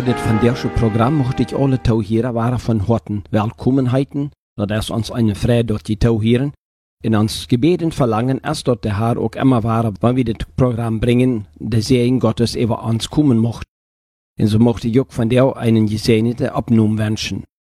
dit van deze Programm möchte ich alle Tauhierer waren von Horten willkommen heiten, dat uns eine Freude dort die Tauhieren. In uns Gebeten verlangen, erst dort der Herr auch immer war, wenn wir das Programm bringen, der Segen Gottes über uns kommen mocht. Und so möchte ich auch von dir einen gesegneten Abnehmung wünschen.